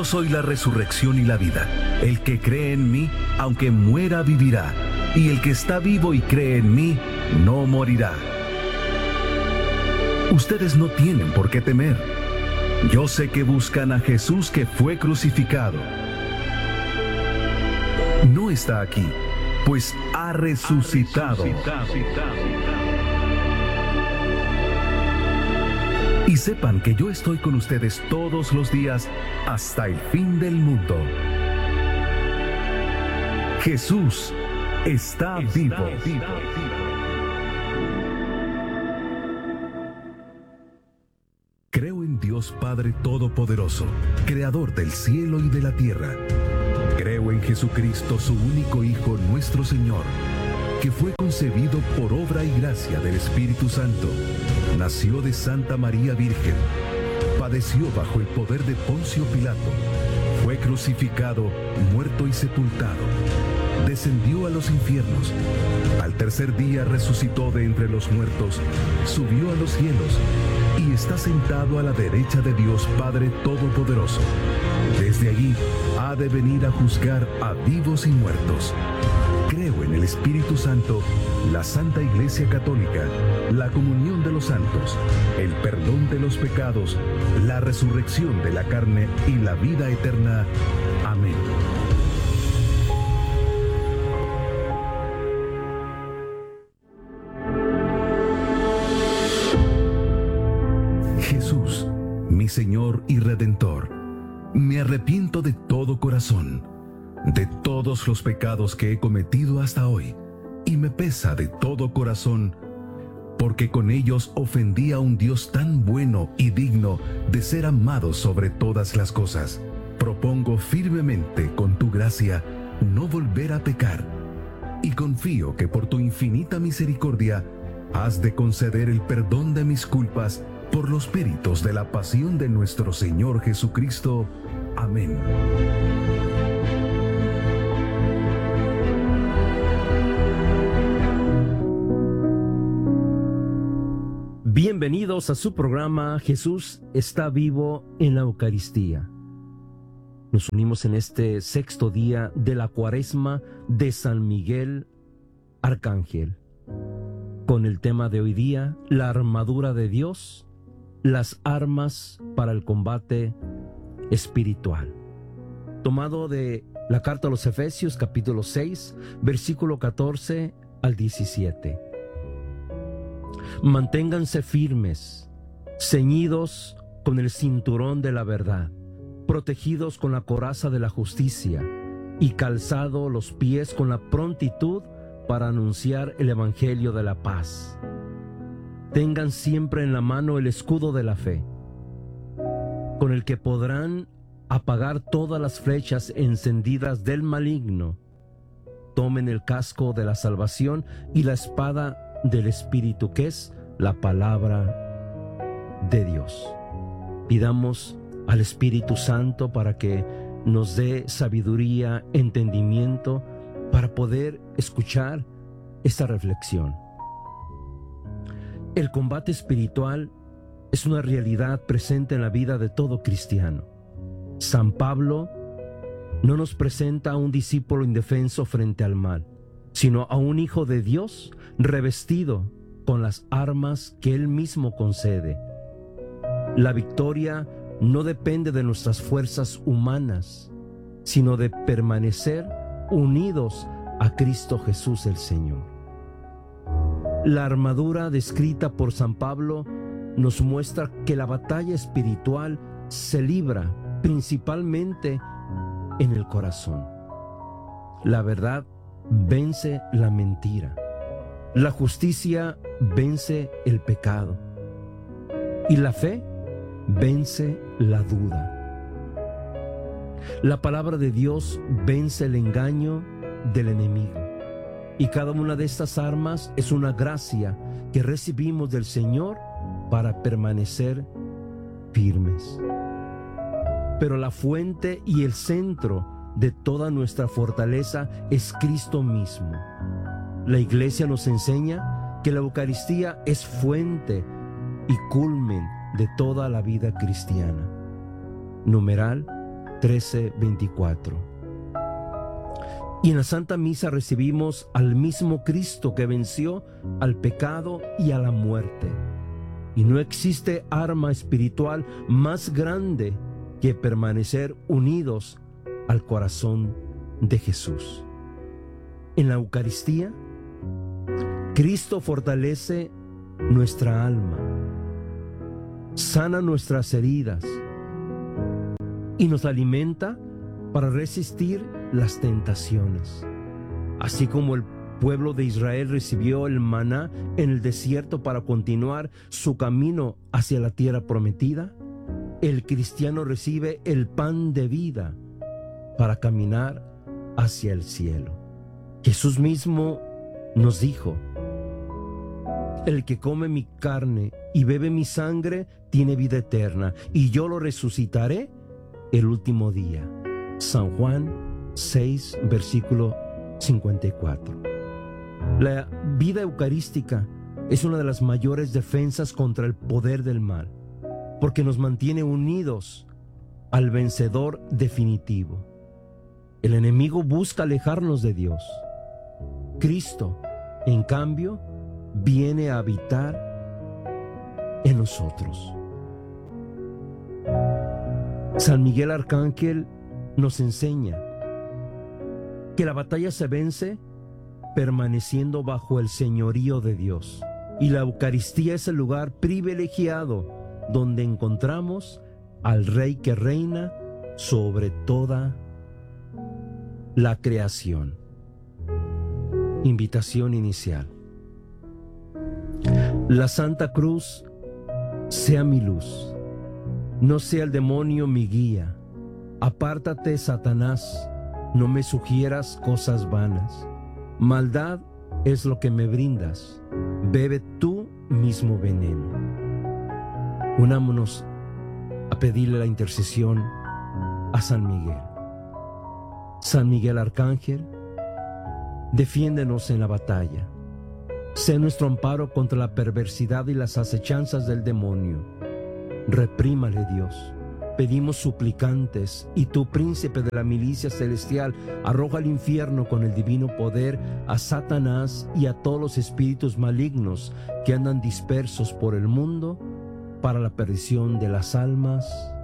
soy la resurrección y la vida. El que cree en mí, aunque muera, vivirá. Y el que está vivo y cree en mí, no morirá. Ustedes no tienen por qué temer. Yo sé que buscan a Jesús que fue crucificado. No está aquí, pues ha resucitado. Y sepan que yo estoy con ustedes todos los días hasta el fin del mundo. Jesús está vivo. Creo en Dios Padre Todopoderoso, Creador del cielo y de la tierra. Creo en Jesucristo, su único Hijo, nuestro Señor, que fue concebido por obra y gracia del Espíritu Santo. Nació de Santa María Virgen. Padeció bajo el poder de Poncio Pilato. Fue crucificado, muerto y sepultado. Descendió a los infiernos. Al tercer día resucitó de entre los muertos. Subió a los cielos y está sentado a la derecha de Dios Padre Todopoderoso. Desde allí ha de venir a juzgar a vivos y muertos. Creo en el Espíritu Santo, la Santa Iglesia Católica, la comunión de los santos, el perdón de los pecados, la resurrección de la carne y la vida eterna. Amén. Jesús, mi Señor y Redentor, me arrepiento de todo corazón de todos los pecados que he cometido hasta hoy, y me pesa de todo corazón, porque con ellos ofendí a un Dios tan bueno y digno de ser amado sobre todas las cosas. Propongo firmemente, con tu gracia, no volver a pecar, y confío que por tu infinita misericordia has de conceder el perdón de mis culpas por los méritos de la pasión de nuestro Señor Jesucristo. Amén. Bienvenidos a su programa Jesús está vivo en la Eucaristía. Nos unimos en este sexto día de la Cuaresma de San Miguel Arcángel, con el tema de hoy día, la armadura de Dios, las armas para el combate espiritual. Tomado de la carta a los Efesios, capítulo 6, versículo 14 al 17. Manténganse firmes, ceñidos con el cinturón de la verdad, protegidos con la coraza de la justicia y calzados los pies con la prontitud para anunciar el evangelio de la paz. Tengan siempre en la mano el escudo de la fe, con el que podrán apagar todas las flechas encendidas del maligno. Tomen el casco de la salvación y la espada del Espíritu, que es la palabra de Dios. Pidamos al Espíritu Santo para que nos dé sabiduría, entendimiento, para poder escuchar esta reflexión. El combate espiritual es una realidad presente en la vida de todo cristiano. San Pablo no nos presenta a un discípulo indefenso frente al mal, sino a un hijo de Dios revestido con las armas que Él mismo concede. La victoria no depende de nuestras fuerzas humanas, sino de permanecer unidos a Cristo Jesús el Señor. La armadura descrita por San Pablo nos muestra que la batalla espiritual se libra principalmente en el corazón. La verdad vence la mentira. La justicia vence el pecado. Y la fe vence la duda. La palabra de Dios vence el engaño del enemigo. Y cada una de estas armas es una gracia que recibimos del Señor para permanecer firmes. Pero la fuente y el centro de toda nuestra fortaleza es Cristo mismo. La Iglesia nos enseña que la Eucaristía es fuente y culmen de toda la vida cristiana. Numeral, 13:24. Y en la Santa Misa recibimos al mismo Cristo que venció al pecado y a la muerte. Y no existe arma espiritual más grande que permanecer unidos al corazón de Jesús. En la Eucaristía, Cristo fortalece nuestra alma, sana nuestras heridas y nos alimenta para resistir las tentaciones. Así como el pueblo de Israel recibió el maná en el desierto para continuar su camino hacia la tierra prometida, el cristiano recibe el pan de vida para caminar hacia el cielo. Jesús mismo nos dijo: el que come mi carne y bebe mi sangre tiene vida eterna, y yo lo resucitaré el último día. San Juan 6, versículo 54. La vida eucarística es una de las mayores defensas contra el poder del mal, porque nos mantiene unidos al vencedor definitivo. El enemigo busca alejarnos de Dios. Cristo, en cambio, viene a habitar en nosotros. San Miguel Arcángel nos enseña que la batalla se vence permaneciendo bajo el señorío de Dios. Y la Eucaristía es el lugar privilegiado donde encontramos al Rey que reina sobre toda la creación. Invitación inicial. La Santa Cruz sea mi luz, no sea el demonio mi guía. Apártate, Satanás, no me sugieras cosas vanas. Maldad es lo que me brindas, bebe tú mismo veneno. Unámonos a pedirle la intercesión a San Miguel. San Miguel Arcángel, defiéndenos en la batalla. Sé nuestro amparo contra la perversidad y las acechanzas del demonio. Reprímale, Dios. Pedimos suplicantes, y tú, príncipe de la milicia celestial, arroja al infierno con el divino poder a Satanás y a todos los espíritus malignos que andan dispersos por el mundo para la perdición de las almas.